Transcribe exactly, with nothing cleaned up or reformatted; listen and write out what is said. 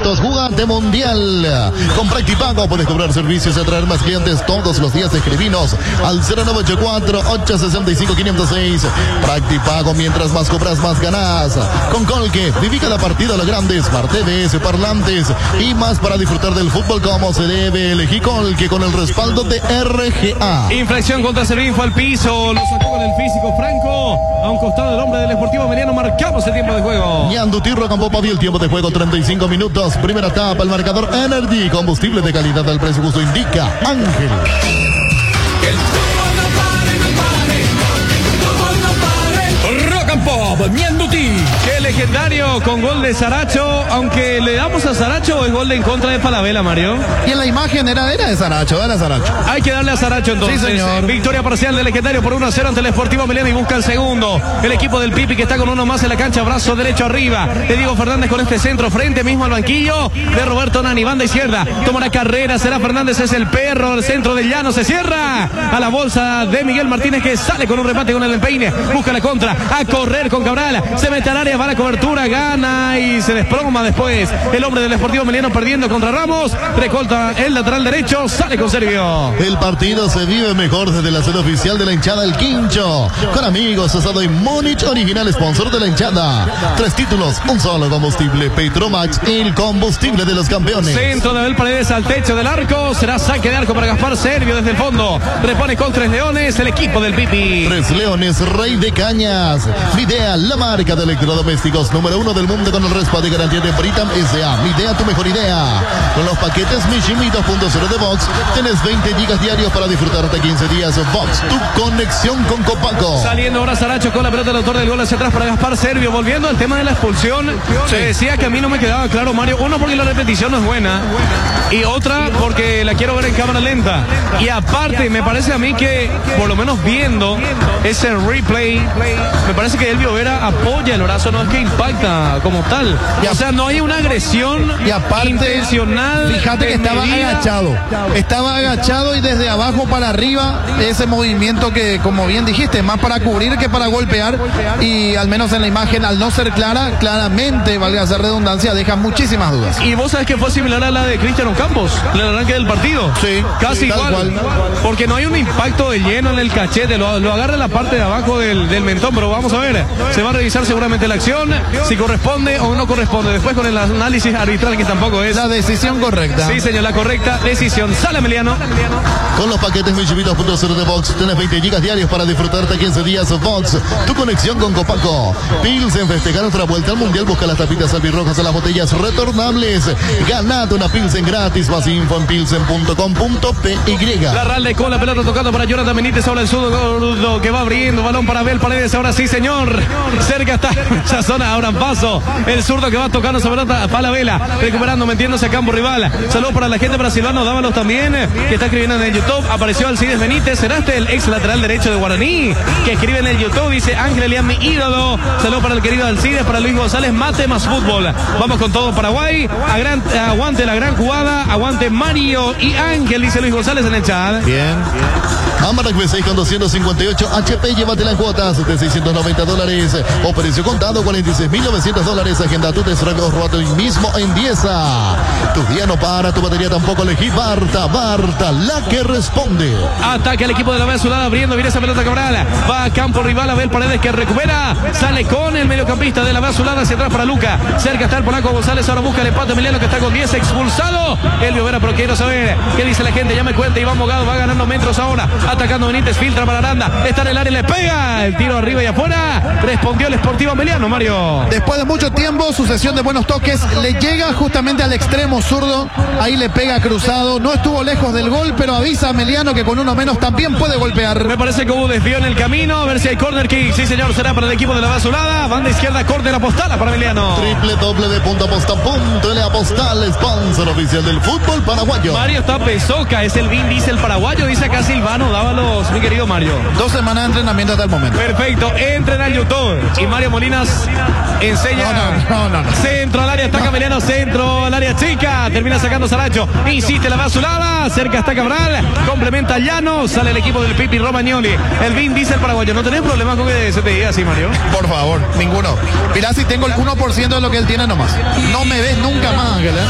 productos. Jugante mundial. Con Practipago puedes cobrar servicios y atraer más clientes todos los días. Escribinos al cero nueve ocho cuatro, ocho seis cinco, cinco cero seis. Practipago, mientras más cobras, más ganás. Con Colque, viví cada partido a lo grande. Smart T Vs, parlantes y más para disfrutar del fútbol como se debe. Elegí Colque con el respaldo de R G A. Inflexión contra Servín, fue al piso. Lo sacó con el físico Franco. A un costado del hombre del Sportivo Meliano. Marcamos el tiempo de juego. Ñandutirro con Popa el tiempo de juego treinta y cinco minutos. Primera etapa, el marcador Energy. Combustible de calidad al precio justo, indica Ángel. Rock and Pop, Ñandutí. Qué legendario con gol de Saracho. Aunque le damos a Saracho, es gol de en contra de Falabella, Mario. Y en la imagen era, era de Saracho, dale a Saracho. Hay que darle a Saracho entonces. Sí, señor. Victoria parcial de legendario por uno a cero ante el Sportivo Meliano y busca el segundo. El equipo del Pipi que está con uno más en la cancha, brazo derecho arriba. De Diego Fernández con este centro, frente mismo al banquillo de Roberto Nani, banda izquierda. Toma la carrera, será Fernández, es el perro, el centro del llano, se cierra a la bolsa de Miguel Martínez que sale con un remate con el empeine. Busca la contra, a correr con Cabral, se mete al área, va a la cobertura, gana y se desploma después. El hombre del Sportivo Meliano perdiendo contra Ramos, recorta el lateral derecho, sale con Servio. El partido se vive mejor desde la sede oficial de la hinchada El Quincho. Con amigos, asado y Múnich, original sponsor de la hinchada. Tres títulos, un solo combustible. Petromax, el combustible de los campeones. Centro de Abel Paredes al techo del arco, será saque de arco para Gaspar Servio desde el fondo. Repone con Tres Leones, el equipo del Pipi. Tres Leones, rey de cañas. Midea, la marca de electrodomésticos número uno del mundo con el respaldo y garantía de Britam S A. Midea, tu mejor idea. Con los paquetes Mishimi dos punto cero de Box, tenés veinte gigas diarios para disfrutar de quince días. Box, tu conexión con Copaco. Saliendo ahora Saracho con la pelota del autor del gol hacia atrás para Gaspar Servio. Volviendo al tema de la expulsión, se decía que a mí no me quedaba claro, Mario. Uno, porque la repetición no es buena. Y otra, porque la quiero ver en cámara lenta. Y aparte, me parece a mí que, por lo menos viendo ese replay, me parece que Elvio Vera apoya el brazo, no es que impacta como tal. Y o sea, no hay una agresión y aparte, intencional. Fíjate que estaba medida. agachado. Estaba agachado y desde abajo para arriba, ese movimiento que, como bien dijiste, más para cubrir que para golpear. Y al menos en la imagen, al no ser clara, claramente, valga hacer redundancia, deja muchísimas dudas. Y vos sabés que fue similar a la de Cristiano Campos, en el arranque del partido. Sí, casi sí, igual. Cual. Porque no hay un impacto de lleno en el cachete, lo, lo agarra en la parte de abajo del, del mentón, pero vamos a ver. Se va a revisar seguramente la acción, si corresponde o no corresponde. Después con el análisis arbitral, que tampoco es la decisión correcta. Sí, señor, la correcta decisión. Sale Emiliano. Con los paquetes Mishimi dos punto cero de Box, tenés veinte gigas diarios para disfrutarte quince días. Box, tu conexión con Copaco. Pilsen, festejar otra vuelta al mundial. Busca las tapitas albirrojas a las botellas retornables. Ganate una Pilsen gratis. Más info en pilsen punto com punto p y. La Ralde con la pelota tocando para Jonathan Benítez. Ahora el zurdo que va abriendo. Balón para Abel Paredes. Ahora sí, señor. Cerca está esa zona. Ahora en paso. El zurdo que va tocando esa pelota para la vela. Recuperando, metiéndose a campo rival. Saludos para la gente brasilana. Dávalos también. Que está escribiendo en el YouTube. Apareció Alcides Benítez. ¿Será este el ex lateral derecho de Guaraní? Que escribe en el YouTube. Dice Ángel Elian, mi ídolo. Saludos para el querido Alcides. Para Luis González. Mate más fútbol. Vamos con todo Paraguay. A gran, aguante la gran jugada. Aguante Mario y Ángel. Dice Luis González en el chat. Bien. Amarac V seis con doscientos cincuenta y ocho H P, llévatela en cuotas de seiscientos noventa dólares. O precio contado cuarenta y seis mil novecientos dólares. Agenda tu test drive hoy mismo en Dieza. Tu día no para, tu batería tampoco. Elegí Barta, Barta, la que responde. Ataque al equipo de la Azulada, abriendo, viene esa pelota Cabral. Va a campo rival, Abel Paredes que recupera. Sale con el mediocampista de la Azulada hacia atrás para Luca. Cerca está el polaco González, ahora busca el empate Emiliano que está con diez, expulsado. Elvio Vera, pero quiero saber qué dice la gente. Ya me cuenta, Iván Mogado va ganando metros ahora. Atacando Benítez, filtra para Aranda. Está en el área, le pega. El tiro arriba y afuera. Respondió el Sportivo Emiliano, Mario. Después de mucho tiempo, sucesión de buenos toques. Le llega justamente al extremo zurdo. Ahí le pega cruzado. No estuvo lejos del gol, pero avisa a Emiliano que con uno menos también puede golpear. Me parece que hubo desvío en el camino. A ver si hay corner kick. Sí, señor, será para el equipo de la Azulada. Banda izquierda, corner apostala para Emiliano. Triple doble de punto aposta punto L Apostal, sponsor oficial del fútbol paraguayo. Mario está Pesoca, es el Vin Diesel paraguayo. Dice acá Silvano Dávalos, mi querido Mario. Dos semanas de entrenamiento hasta el momento. Perfecto, entren al YouTube. Y Mario Molinas enseña. No, no, no, no. Centro al área, está Emiliano, centro al área chica. Termina sacando Saracho. Insiste la Azulada. Cerca está Cabral. Complementa Llano. Sale el equipo del Pipi Romagnoli. El Vin Diesel paraguayo. ¿No tenés problemas con que se te diga así, Mario? Por favor, ninguno. Mirá si tengo el uno por ciento de lo que él tiene nomás. No me ves nunca más, Ángel, ¿eh?